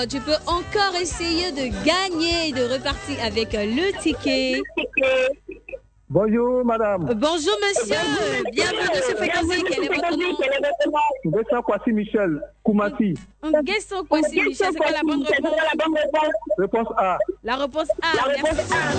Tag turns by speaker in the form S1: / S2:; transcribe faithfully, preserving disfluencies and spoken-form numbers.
S1: Tu peux encore essayer de gagner et de repartir avec le ticket.
S2: Bonjour, madame.
S1: Bonjour, monsieur. Bienvenue dans ce fréquency. Quel est votre nom?
S2: Guesson Kwasi Michel, Koumassi.
S1: Guesson Kwasi Michel, c'est quoi la bonne réponse?
S2: Réponse A.
S1: La réponse A. Merci.